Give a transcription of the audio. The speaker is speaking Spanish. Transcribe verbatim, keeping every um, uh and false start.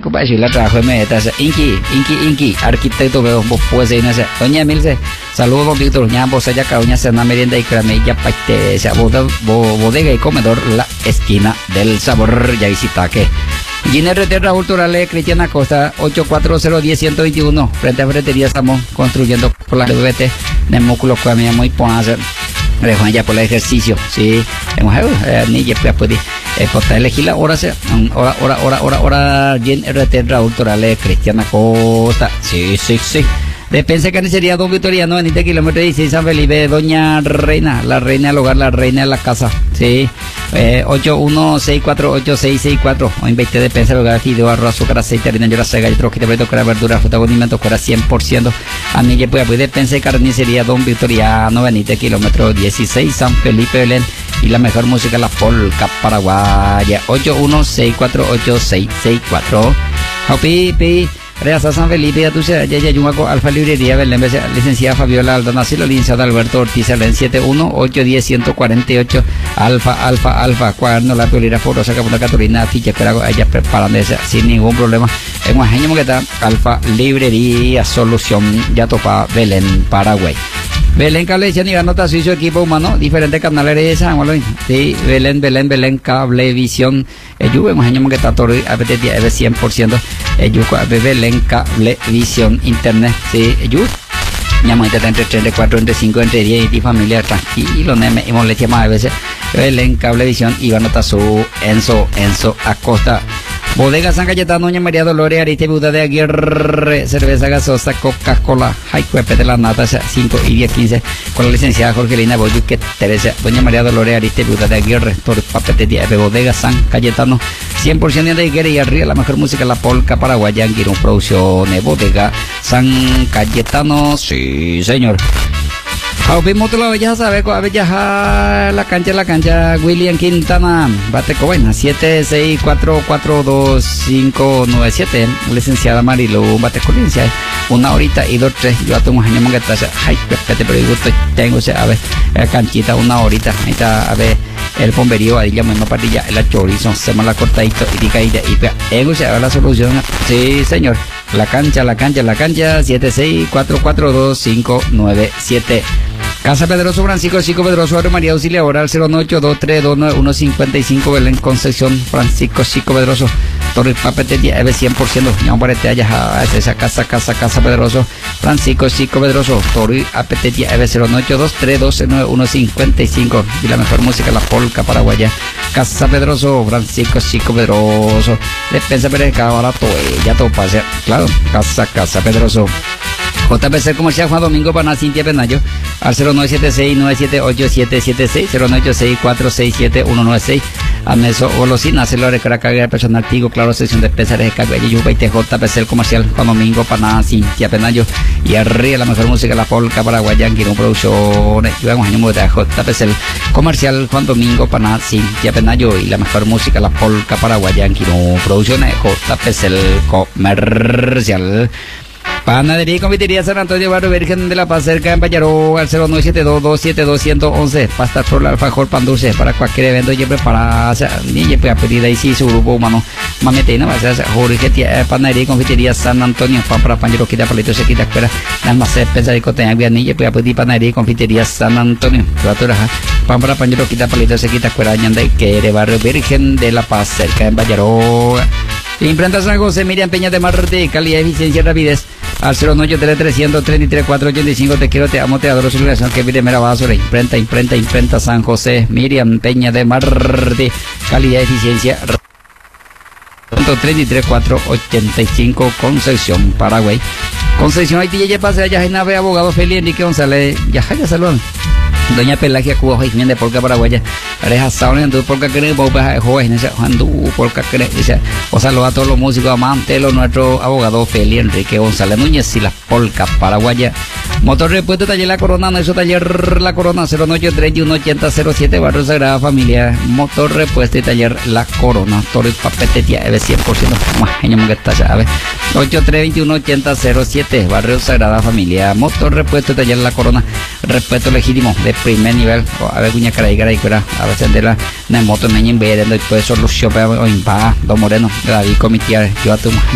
ocupa y la trabajo me está Inki, Inki, Inki, arquitecto veo vos pues no sé. Doña Milce, saludos Víctor, ya vos allá caña cena merienda y cramilla paite, sea bodega y comedor La Esquina del Sabor, ya visita que Gine R T Raúl Turale, Cristiana Costa, ocho cuatro cero uno cero uno dos uno, frente a Ferretería estamos construyendo por la B B T, de músculo que a mí muy hacer. Dejo ya por el ejercicio, sí, hemos ni ya puede eh por elegir la hora se hora hora hora hora hora Gine R T Raúl Turale, Cristiana Costa, sí, sí, sí. De Pense Carnicería Don Victoriano, en este kilómetro dieciséis San Felipe, Doña Reina, la reina del hogar, la reina de la casa, sí, eh, ocho uno seis cuatro ocho seis seis cuatro, o invite de Pense, hogar, fideo, arroz, azúcar, aceite, harina, llora, sega, y troquete, breto, cara, verdura, fruta, condimento, fuera cien por ciento, a mí ya puede de Pense Carnicería Don Victoriano, en este kilómetro dieciséis San Felipe, Belén, y la mejor música, la polca paraguaya, ocho uno seis cuatro ocho seis seis cuatro, Hopi, pi. Reasa San Felipe, ya tú sabes, ya ya Yumaco, Alfa Librería, Belén, licenciada Fabiola Aldana, Silo, licenciado Alberto Ortiz, en siete uno ocho uno cero uno cuatro ocho, Alfa, Alfa, Alfa, cuaderno, la piolera, foro, saca una Catorina, ficha, pero ella preparando esa sin ningún problema. En un año que está, Alfa Librería, solución, ya topa, Belén, Paraguay. Belén Cablevisión y Ganota Suizo equipo humano, diferentes canales de esa, sí, Belén, Belén, Belén Cablevisión, yo vemos año que está todo a veces cien por ciento, yo Belén Cablevisión Internet, sí, yo llamo entre treinta y cuatro, entre cinco, entre diez y familia tranquilo, me y molestia más a veces, Belén Cablevisión y Ganota Su, Enzo, Enzo Acosta. Bodega San Cayetano, Doña María Dolores, Ariste Buda de Aguirre, cerveza gasosa, Coca-Cola, Jaicuepe de la Nata, cinco y diez quince, con la licenciada Jorgelina Boyuque Teresa, Doña María Dolores, Ariste Buda de Aguirre, Torre Papete de Bodega San Cayetano, cien por ciento de Aguirre y arriba la mejor música, la polca paraguaya, Anguirón Producciones, Bodega San Cayetano, sí señor. Aupimos la bella sabe a bella la cancha la cancha William Quintana bate cobaina siete seis cuatro cuatro dos cinco nueve siete licenciada Marilu bate colencia una horita y dos tres yo a tu mujer que está ay espérate pero yo tengo ese a ver canchita una horita ahí está a ver el bomberío ahí ya misma partilla el chorizo se me la cortadito y diga y ego se haga la solución sí señor la cancha la cancha la cancha siete seis cuatro cuatro dos cinco nueve siete. Casa Pedroso Francisco Chico Pedroso Aro María Auxiliadora al cero nueve ocho dos tres dos nueve uno cinco cinco Belén Concepción Francisco Chico Pedroso Torre Papete F cien por ciento ya para este allá esa casa casa casa Pedroso Francisco Chico Pedroso Torre Papete F cero nueve ocho dos tres dos nueve uno cinco cinco y la mejor música la polca paraguaya Casa Pedroso Francisco Chico Pedroso despensa Perezca ahora todo ya todo pase claro casa casa Pedroso J P C Comercial Juan Domingo para Cintia Penayo al cero nueve siete seis nueve siete ocho siete siete seis cero nueve ocho seis cuatro seis siete uno nueve seis Ameso Golosina Celore Caracaga Personal Tigo Claro Sección de Pesares Cabello Yuba y J P C Comercial Juan Domingo para Cintia Penayo y arriba la mejor música la polca paraguaya Anguirón Producciones yo hago un año de J P C Comercial Juan Domingo para Cintia Penayo y la mejor música la polca paraguaya Anguirón Producciones J P C Comercial. Panadería y Confitería San Antonio Barrio Virgen de la Paz cerca en Payaró al cero nueve siete dos dos siete dos uno uno uno pasta flor alfajor pan dulce para cualquier evento ya preparada ni ya puede pedir ahí sí su grupo humano mametina va a ser Jorge Panadería y Confitería San Antonio pan para pan quita palito se quita espera almacén pensar y coteña ni ya puede pedir Panadería y Confitería San Antonio pan para pan quita palito se quita espera ñanda que de Barrio Virgen de la Paz cerca en Payaró. Imprenta San José, Miriam Peña de Marte, calidad, eficiencia y rapidez. Al cero nueve ocho tres tres tres tres cuatro ocho cinco, te quiero, te amo, te adoro, su relación que viene mera basura. Imprenta, imprenta, imprenta San José, Miriam Peña de Marte, calidad, eficiencia, tres tres cuatro ocho cinco, Concepción, Paraguay. Concepción, Haití, ya pase allá, Jainave, abogado Feli Enrique González, ya, ya, saludan. Doña Pelagia Cuba Jiménez de Polca Paraguaya Reja Sauna en tu Polca Cree Boba Joven ese Juan Du Polca Cree dice o saluda a todos los músicos amantes los nuestro abogado Feli Enrique González Núñez y las Polca Paraguaya Motor Repuesto Taller La Corona no eso Taller La Corona cero nueve tres uno ocho cero cero siete Barrio Sagrada Familia Motor Repuesto y Taller La Corona Torres Papete Tía Eve cien por ciento más año que está ya ocho tres dos uno ocho cero cero siete Barrio Sagrada Familia Motor Repuesto y Taller La Corona respeto legítimo de primer nivel a ver cuña cara y cara y cara a veces de la moto me en vez de después solución o impa dos morenos David comitia yo a tu